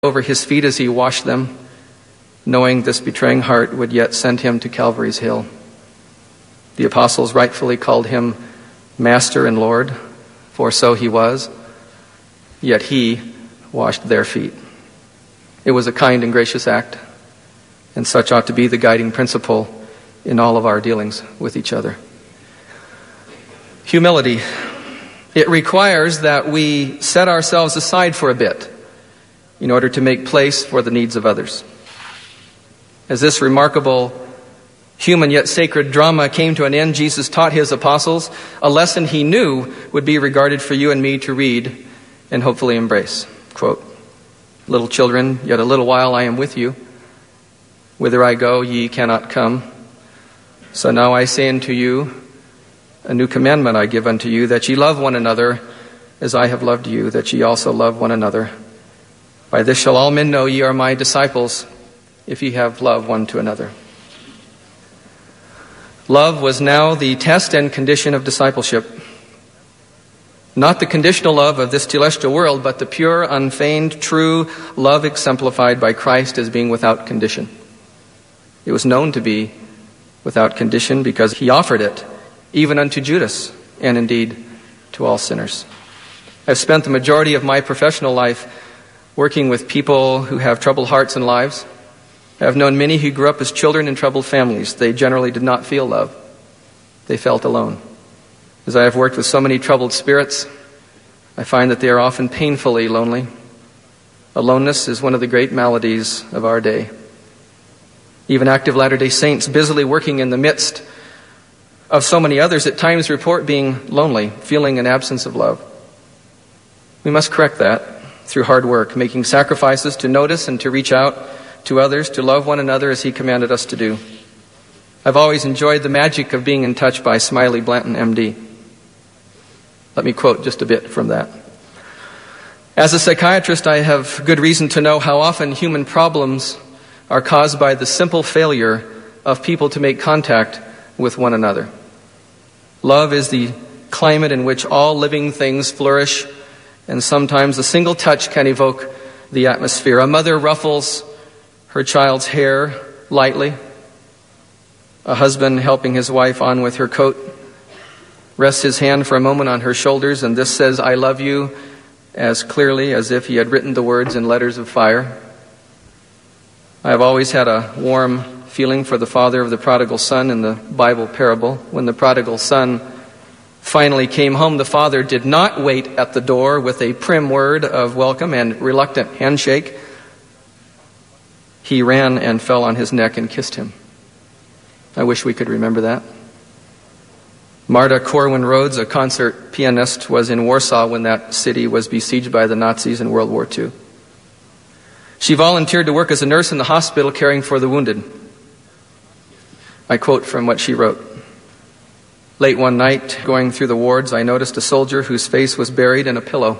over his feet as he washed them, knowing this betraying heart would yet send him to Calvary's hill. The apostles rightfully called him Master and Lord, for so he was, yet he washed their feet. It was a kind and gracious act, and such ought to be the guiding principle in all of our dealings with each other. Humility. It requires that we set ourselves aside for a bit in order to make place for the needs of others. As this remarkable human yet sacred drama came to an end, Jesus taught his apostles a lesson he knew would be regarded for you and me to read and hopefully embrace. Quote, "Little children, yet a little while I am with you. Whither I go, ye cannot come. So now I say unto you, a new commandment I give unto you, that ye love one another as I have loved you, that ye also love one another. By this shall all men know ye are my disciples, if ye have love one to another." Love was now the test and condition of discipleship. Not the conditional love of this celestial world, but the pure, unfeigned, true love exemplified by Christ as being without condition. It was known to be without condition because he offered it even unto Judas, and indeed to all sinners. I've spent the majority of my professional life working with people who have troubled hearts and lives. I've known many who grew up as children in troubled families. They generally did not feel love. They felt alone. As I have worked with so many troubled spirits, I find that they are often painfully lonely. Aloneness is one of the great maladies of our day. Even active Latter-day Saints busily working in the midst of so many others at times report being lonely, feeling an absence of love. We must correct that through hard work, making sacrifices to notice and to reach out to others, to love one another as he commanded us to do. I've always enjoyed the magic of being in touch by Smiley Blanton, MD. Let me quote just a bit from that. "As a psychiatrist, I have good reason to know how often human problems are caused by the simple failure of people to make contact with one another. Love is the climate in which all living things flourish, and sometimes a single touch can evoke the atmosphere. A mother ruffles her child's hair lightly. A husband, helping his wife on with her coat, rests his hand for a moment on her shoulders, and this says, 'I love you,' as clearly as if he had written the words in letters of fire. I have always had a warm feeling for the father of the prodigal son in the Bible parable. When the prodigal son finally came home, the father did not wait at the door with a prim word of welcome and reluctant handshake. He ran and fell on his neck and kissed him. I wish we could remember that. Marta Corwin Rhodes, a concert pianist, was in Warsaw when that city was besieged by the Nazis in World War II. She volunteered to work as a nurse in the hospital caring for the wounded. I quote from what she wrote. "Late one night, going through the wards, I noticed a soldier whose face was buried in a pillow.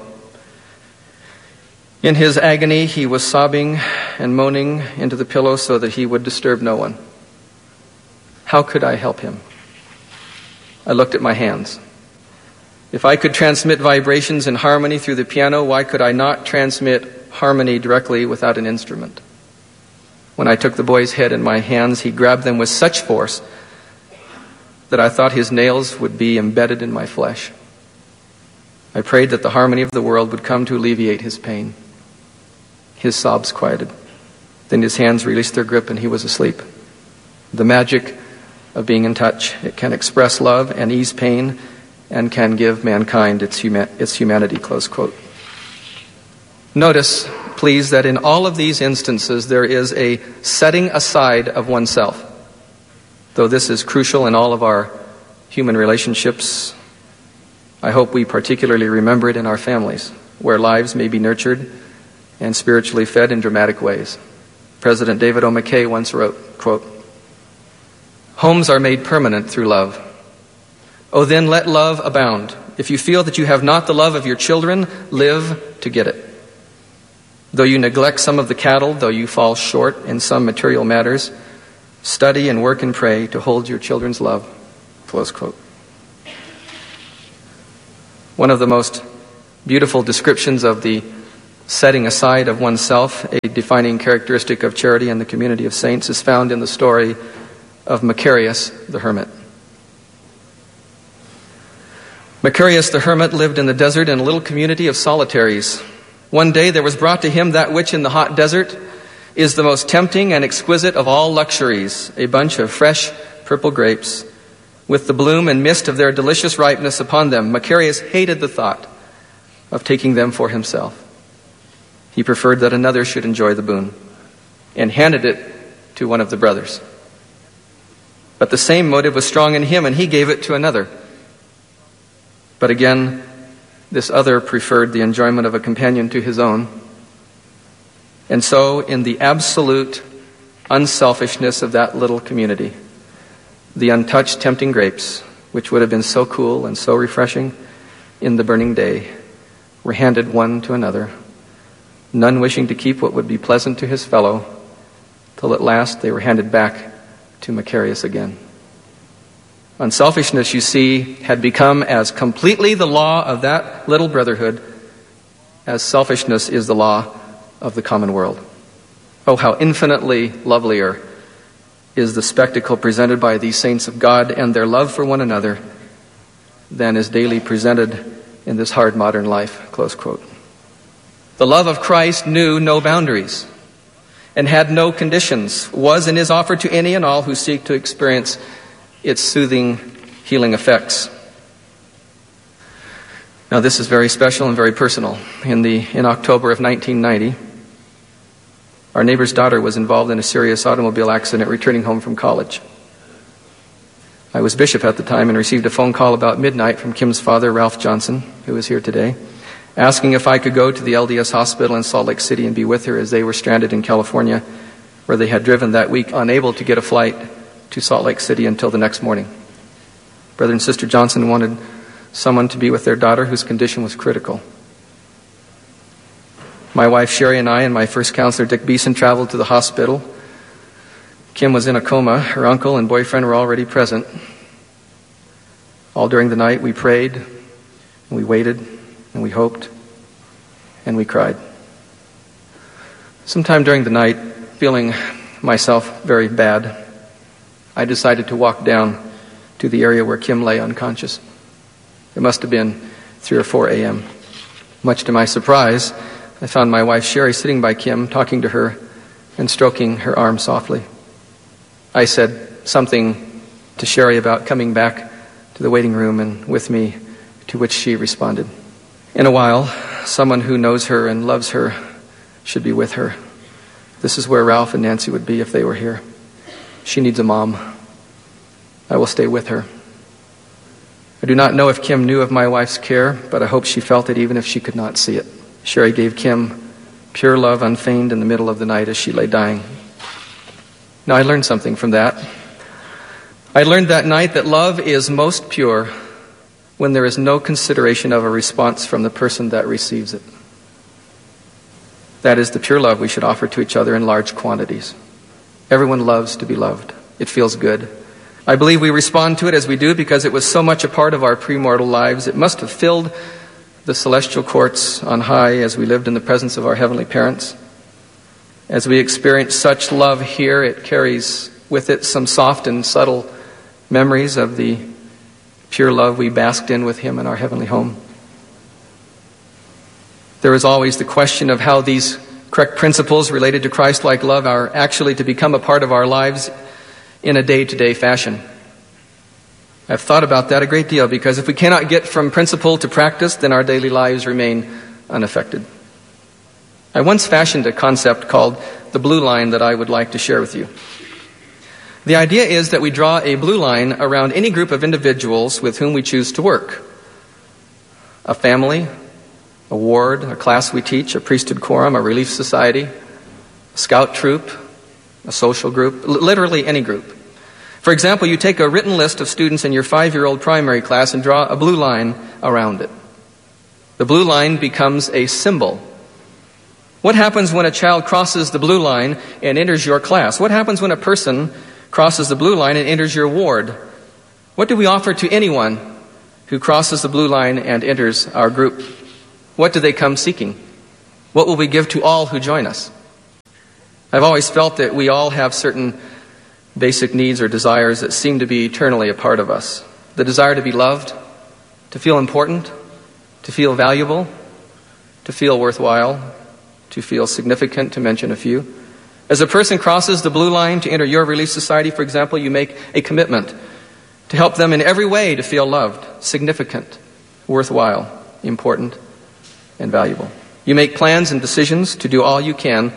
In his agony, he was sobbing and moaning into the pillow so that he would disturb no one. How could I help him? I looked at my hands. If I could transmit vibrations in harmony through the piano, why could I not transmit harmony directly without an instrument? When I took the boy's head in my hands, he grabbed them with such force that I thought his nails would be embedded in my flesh. I prayed that the harmony of the world would come to alleviate his pain. His sobs quieted. Then his hands released their grip and he was asleep. The magic of being in touch. It can express love and ease pain and can give mankind its humanity," close quote. Notice, please, that in all of these instances there is a setting aside of oneself. Though this is crucial in all of our human relationships, I hope we particularly remember it in our families, where lives may be nurtured and spiritually fed in dramatic ways. President David O. McKay once wrote, quote, "Homes are made permanent through love. Oh, then let love abound. If you feel that you have not the love of your children, live to get it. Though you neglect some of the cattle, though you fall short in some material matters, study and work and pray to hold your children's love." Close quote. One of the most beautiful descriptions of the setting aside of oneself, a defining characteristic of charity and the community of saints, is found in the story of Macarius the hermit. Macarius the hermit lived in the desert in a little community of solitaries. One day there was brought to him that which in the hot desert is the most tempting and exquisite of all luxuries, a bunch of fresh purple grapes, with the bloom and mist of their delicious ripeness upon them. Macarius hated the thought of taking them for himself. He preferred that another should enjoy the boon, and handed it to one of the brothers. But the same motive was strong in him, and he gave it to another. But again, this other preferred the enjoyment of a companion to his own. And so, in the absolute unselfishness of that little community, the untouched, tempting grapes, which would have been so cool and so refreshing in the burning day, were handed one to another, none wishing to keep what would be pleasant to his fellow, till at last they were handed back to Macarius again. Unselfishness, you see, had become as completely the law of that little brotherhood as selfishness is the law of the common world. Oh, how infinitely lovelier is the spectacle presented by these saints of God and their love for one another than is daily presented in this hard modern life, close quote. The love of Christ knew no boundaries and had no conditions, was and is offered to any and all who seek to experience its soothing, healing effects. Now, this is very special and very personal. In October of 1990, our neighbor's daughter was involved in a serious automobile accident returning home from college. I was bishop at the time and received a phone call about midnight from Kim's father, Ralph Johnson, who is here today, asking if I could go to the LDS hospital in Salt Lake City and be with her as they were stranded in California, where they had driven that week unable to get a flight to Salt Lake City until the next morning. Brother and Sister Johnson wanted someone to be with their daughter whose condition was critical. My wife Sherry and I and my first counselor Dick Beeson traveled to the hospital. Kim was in a coma. Her uncle and boyfriend were already present. All during the night we prayed, and we waited, and we hoped, and we cried. Sometime during the night, feeling myself very bad, I decided to walk down to the area where Kim lay unconscious. It must have been 3 or 4 a.m. Much to my surprise, I found my wife Sherry sitting by Kim, talking to her and stroking her arm softly. I said something to Sherry about coming back to the waiting room and with me, to which she responded, "In a while, someone who knows her and loves her should be with her. This is where Ralph and Nancy would be if they were here. She needs a mom. I will stay with her." I do not know if Kim knew of my wife's care, but I hope she felt it even if she could not see it. Sherry gave Kim pure love unfeigned in the middle of the night as she lay dying. Now, I learned something from that. I learned that night that love is most pure when there is no consideration of a response from the person that receives it. That is the pure love we should offer to each other in large quantities. Everyone loves to be loved. It feels good. I believe we respond to it as we do because it was so much a part of our premortal lives. It must have filled the celestial courts on high as we lived in the presence of our heavenly parents. As we experience such love here, it carries with it some soft and subtle memories of the pure love we basked in with Him in our heavenly home. There is always the question of how these correct principles related to Christ-like love are actually to become a part of our lives in a day-to-day fashion. I've thought about that a great deal because if we cannot get from principle to practice, then our daily lives remain unaffected. I once fashioned a concept called the blue line that I would like to share with you. The idea is that we draw a blue line around any group of individuals with whom we choose to work. A family, a ward, a class we teach, a priesthood quorum, a relief society, a scout troop, a social group, literally any group. For example, you take a written list of students in your 5-year-old primary class and draw a blue line around it. The blue line becomes a symbol. What happens when a child crosses the blue line and enters your class? What happens when a person crosses the blue line and enters your ward? What do we offer to anyone who crosses the blue line and enters our group? What do they come seeking? What will we give to all who join us? I've always felt that we all have certain basic needs or desires that seem to be eternally a part of us. The desire to be loved, to feel important, to feel valuable, to feel worthwhile, to feel significant, to mention a few. As a person crosses the blue line to enter your Relief Society, for example, you make a commitment to help them in every way to feel loved, significant, worthwhile, important, and valuable. You make plans and decisions to do all you can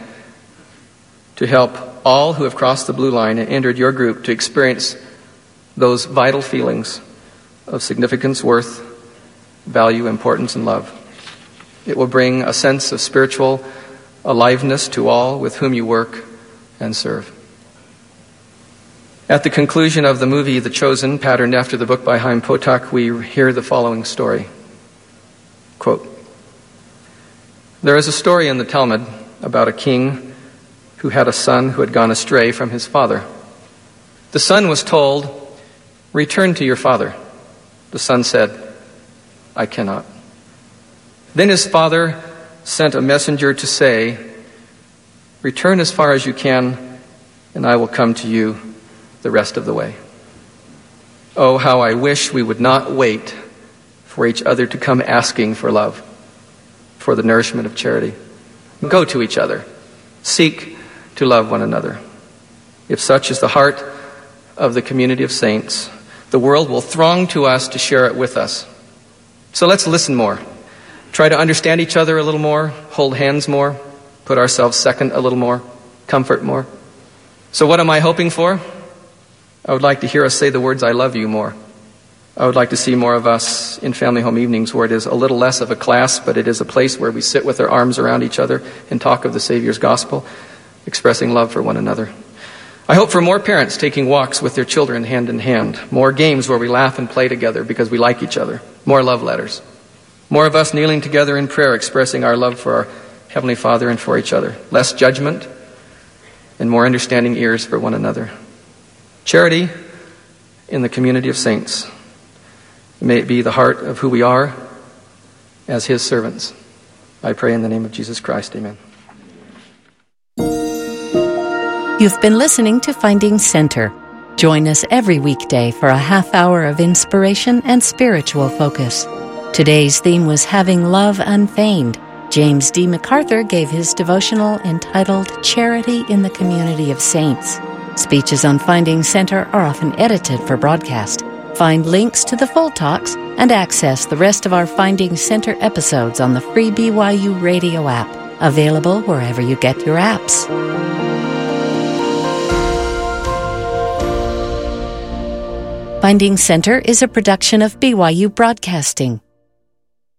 to help all who have crossed the blue line and entered your group to experience those vital feelings of significance, worth, value, importance, and love. It will bring a sense of spiritual aliveness to all with whom you work and serve. At the conclusion of the movie The Chosen, patterned after the book by Chaim Potok, we hear the following story. Quote, "There is a story in the Talmud about a king who had a son who had gone astray from his father. The son was told, 'Return to your father.' The son said, 'I cannot.' Then his father sent a messenger to say, 'Return as far as you can, and I will come to you the rest of the way.' Oh, how I wish we would not wait for each other to come asking for love, for the nourishment of charity. Go to each other. Seek to love one another. If such is the heart of the community of saints, the world will throng to us to share it with us. So let's listen more. Try to understand each other a little more, hold hands more, put ourselves second a little more, comfort more. So what am I hoping for? I would like to hear us say the words, 'I love you' more. I would like to see more of us in family home evenings where it is a little less of a class, but it is a place where we sit with our arms around each other and talk of the Savior's gospel, expressing love for one another. I hope for more parents taking walks with their children hand in hand, more games where we laugh and play together because we like each other, more love letters, more of us kneeling together in prayer, expressing our love for our Heavenly Father and for each other, less judgment and more understanding ears for one another. Charity in the community of saints. May it be the heart of who we are as His servants. I pray in the name of Jesus Christ. Amen. You've been listening to Finding Center. Join us every weekday for a half hour of inspiration and spiritual focus. Today's theme was Having Love Unfeigned. James D. MacArthur gave his devotional entitled Charity in the Community of Saints. Speeches on Finding Center are often edited for broadcast. Find links to the full talks and access the rest of our Finding Center episodes on the free BYU radio app, available wherever you get your apps. Finding Center is a production of BYU Broadcasting.